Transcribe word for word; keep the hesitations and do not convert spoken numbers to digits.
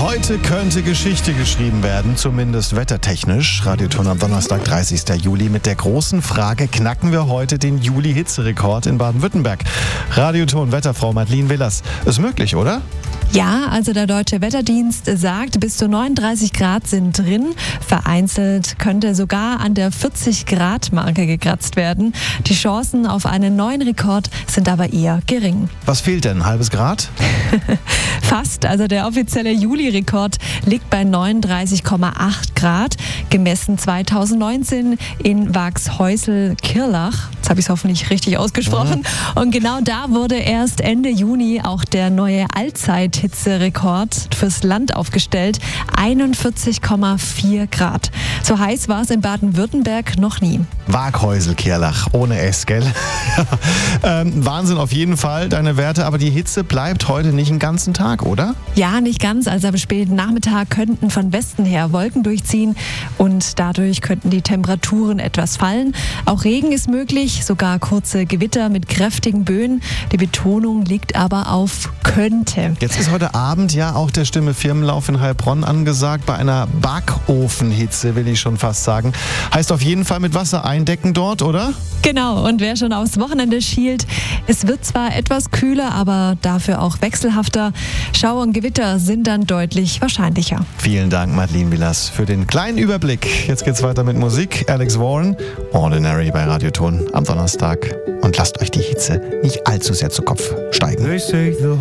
Heute könnte Geschichte geschrieben werden, zumindest wettertechnisch. Radioton am Donnerstag, dreißigsten Juli. Mit der großen Frage, knacken wir heute den Juli-Hitzerekord in Baden-Württemberg? Radioton Wetterfrau Madeleine Willers. Ist möglich, oder? Ja, also der Deutsche Wetterdienst sagt, bis zu neununddreißig Grad sind drin. Vereinzelt könnte sogar an der vierzig Grad Marke gekratzt werden. Die Chancen auf einen neuen Rekord sind aber eher gering. Was fehlt denn? Ein halbes Grad? Fast. Also der offizielle Juli-Rekord liegt bei neununddreißig Komma acht Grad, gemessen zweitausendneunzehn in Waxhäusl-Kirlach. Jetzt habe ich es hoffentlich richtig ausgesprochen. Mhm. Und genau da wurde erst Ende Juni auch der neue Allzeit-Hitzerekord fürs Land aufgestellt. einundvierzig Komma vier Grad. So heiß war es in Baden-Württemberg noch nie. Waxhäusl-Kirlach, ohne S, gell? ähm, Wahnsinn auf jeden Fall, deine Werte. Aber die Hitze bleibt heute nicht den ganzen Tag, oder? Ja, nicht ganz. Also am späten Nachmittag könnten von Westen her Wolken durchziehen und dadurch könnten die Temperaturen etwas fallen. Auch Regen ist möglich, sogar kurze Gewitter mit kräftigen Böen. Die Betonung liegt aber auf könnte. Jetzt ist heute Abend ja auch der Stimme Firmenlauf in Heilbronn angesagt, bei einer Backofenhitze, will ich schon fast sagen. Heißt auf jeden Fall mit Wasser eindecken dort, oder? Genau, und wer schon aufs Wochenende schielt, es wird zwar etwas kühler, aber dafür auch wechselhafter. Schauer und Gewitter sind dann deutlich wahrscheinlicher. Vielen Dank, Madeleine Willers, für den kleinen Überblick. Jetzt geht's weiter mit Musik. Alex Warren, Ordinary bei Radioton am Donnerstag. Und lasst euch die Hitze nicht allzu sehr zu Kopf steigen.